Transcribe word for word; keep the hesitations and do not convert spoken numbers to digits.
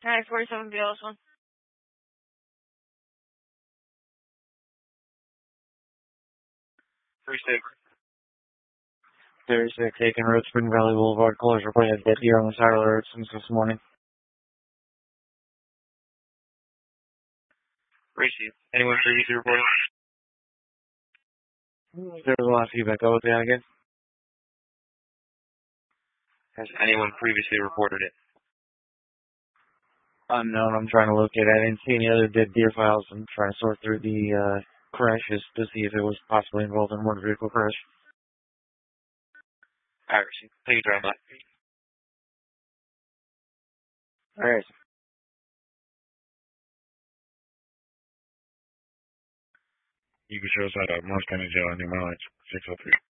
Alright, forty-seven B L S one. three six. thirty-six, Aiken Road, Spring Valley Boulevard. Callers reported dead deer on the side of the road since this morning. Receive. Anyone previously reported? There was a lot of feedback. Go with that again. Has anyone previously reported it? Unknown. I'm trying to locate. I didn't see any other dead deer files. I'm trying to sort through the uh, crashes to see if it was possibly involved in a motor vehicle crash. Alright, receive. Thank you very much. Alright. You can show us at uh, Morris County Jail in New Mileage, six oh three.